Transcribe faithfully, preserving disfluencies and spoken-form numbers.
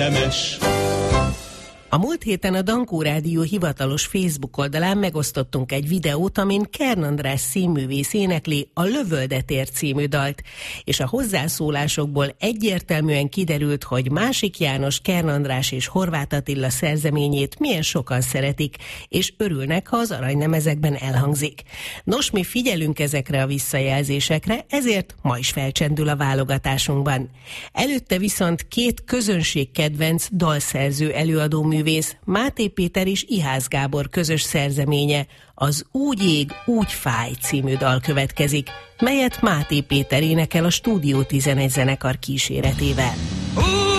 Temes. A múlt héten a Dankó Rádió hivatalos Facebook oldalán megosztottunk egy videót, amin Kern András színművész énekli a Lövöldetér című dalt, és a hozzászólásokból egyértelműen kiderült, hogy Másik János, Kern András és Horváth Attila szerzeményét milyen sokan szeretik, és örülnek, ha az aranylemezekben elhangzik. Nos, mi figyelünk ezekre a visszajelzésekre, ezért ma is felcsendül a válogatásunkban. Előtte viszont két közönségkedvenc dalszerző előadó művész, Máté Péter és Ihász Gábor közös szerzeménye, az Úgy ég, úgy fáj című dal következik, melyet Máté Péter énekel a Stúdió tizenegy zenekar kíséretével.